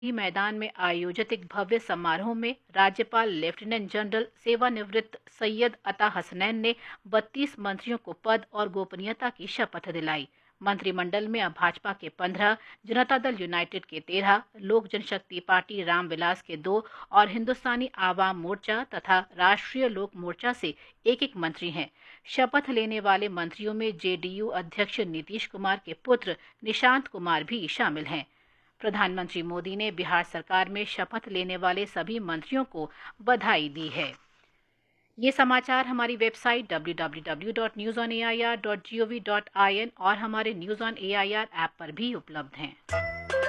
ही मैदान में आयोजित एक भव्य समारोह में राज्यपाल लेफ्टिनेंट जनरल सेवानिवृत्त सैयद अता हसनैन ने 32 मंत्रियों को पद और गोपनीयता की शपथ दिलाई। मंत्रिमंडल में अब भाजपा के 15, जनता दल यूनाइटेड के 13, लोक जनशक्ति पार्टी रामविलास के 2 और हिंदुस्तानी आवाम मोर्चा तथा राष्ट्रीय लोक मोर्चा से एक एक मंत्री हैं। शपथ लेने वाले मंत्रियों में जेडीयू अध्यक्ष नीतीश कुमार के पुत्र निशांत कुमार भी शामिल हैं। प्रधानमंत्री मोदी ने बिहार सरकार में शपथ लेने वाले सभी मंत्रियों को बधाई दी है। ये समाचार हमारी वेबसाइट www.newsonair.gov.in और हमारे न्यूज़ ऑन एआईआर ऐप पर भी उपलब्ध हैं।